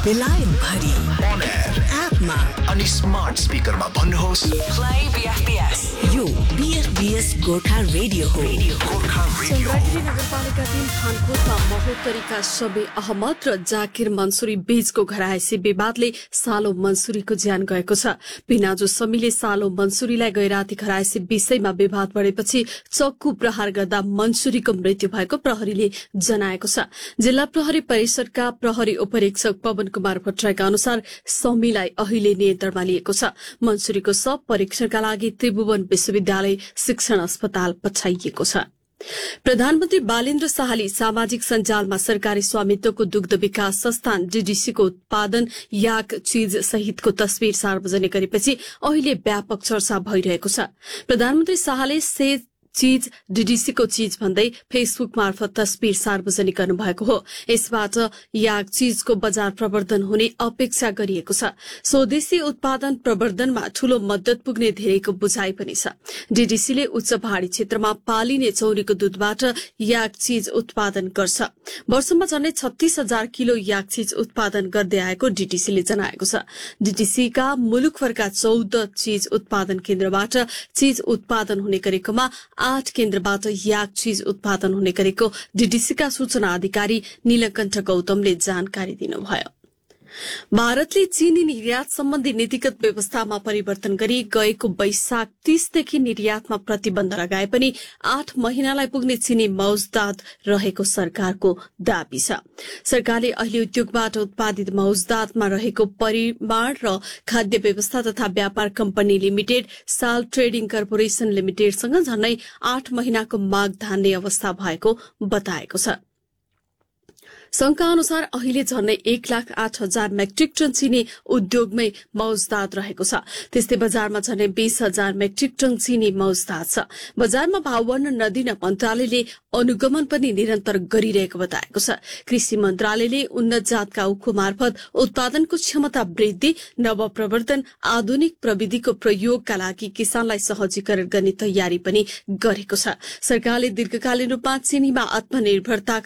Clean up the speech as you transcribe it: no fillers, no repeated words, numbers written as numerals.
बेलायत भरि On air एपमा अनि स्मार्ट स्पिकरमा भन्नुहोस् Play BFBS. यो BFBS गोर्खा रेडियो हो। गोर्खा रेडियो। चन्द्रगिरी नगरपालिका 3 थानकोटमा महोत्तरीका शबे अहमद र जाकिर मन्सुरी बीचको घरायसी विवादले सालो मन्सुरीको ज्यान गएको छ। पिनाजु समीले सालो मन्सुरीलाई गैराती घरायसी विषयमा विवाद बढेपछि चक्कु प्रहार गर्दा मन्सुरीको मृत्यु भएको प्रहरीले जनाएको छ। जिल्ला प्रहरी परिषदका प्रहरी उपरीक्षक पवन कुमार भट्टराईका अनुसार समीलाई अहिले नियन्त्रणमा लिएको छ। मन्सुरीको शव परीक्षणका लागि त्रिभुवन विश्वविद्यालय शिक्षण अस्पताल पठाइएको छ। प्रधानमन्त्री बालेन्द्र शाहले सामाजिक सञ्जालमा सरकारी स्वामित्वको दुग्ध विकास संस्थान डीडीसीको उत्पादन याक चीज सहितको तस्विर सार्वजनिक गरेपछि अहिले व्यापक चर्चा भइरहेको छ। प्रधानमन्त्री शाहले से चीज डीडीसीको चीज भन्दै फेसबुक मार्फत तस्विर सार्वजनिक गर्नुभएको हो। यसबाट याक चीजको बजार प्रवर्धन हुने अपेक्षा गरिएको छ। स्वदेशी उत्पादन प्रवर्धनमा ठूलो मद्दत पुग्ने धेरैको बुझाइ पनि छ। डीडीसीले उच्च पहाड़ी क्षेत्रमा पालिने चौरीको दूधबाट याक चीज उत्पादन गर्छ। वर्षमा झन्डै 36,000 किलो याक चीज उत्पादन गर्दै आएको डीडीसीले जनाएको छ। डीडीसीका मुलुकभरका 14 चीज उत्पादन केन्द्रबाट चीज उत्पादन हुने गरेकोमा 8 केन्द्रबाट याक चीज उत्पादन हुने गरेको डीडीसीका सूचना अधिकारी नीलकण्ठ गौतमले जानकारी दिनुभयो। भारतले चीनी निर्यात सम्बन्धी नीतिगत व्यवस्थामा परिवर्तन गरी गएको वैशाख 30 देखि निर्यातमा प्रतिबन्ध लगाए पनि 8 महिनालाई पुग्ने चीनी मौजदात रहेको सरकारको दाबी छ। सरकारले अहिले उद्योगबाट उत्पादित मौजदातमा रहेको परिमाण र खाद्य व्यवस्था तथा व्यापार कम्पनी लिमिटेड साल ट्रेडिङ कर्पोरेशन लिमिटेडसँग झन्डै 8 महिनाको माग धान्ने अवस्था भएको बताएको छ। संघका अनुसार अहिले झन्डै 1,08,000 मेट्रिक टन चिनी उद्योगमै मौजदात रहेको छ। त्यस्तै बजारमा झन्डै 20,000 मेट्रिक टन चिनी मौजदात छ। बजारमा भाव बढ्न नदिन मन्त्रालयले अनुगमन पनि निरन्तर गरिरहेको बताएको छ। कृषि मन्त्रालयले उन्नत जातका उखु मार्फत उत्पादनको क्षमता वृद्धि, नवप्रवर्धन, आधुनिक प्रविधिको प्रयोगका लागि किसानलाई सहजीकरण गर्ने तयारी पनि गरेको छ। सरकारले दीर्घकालीन रूपमा चिनीमा आत्मनिर्भरता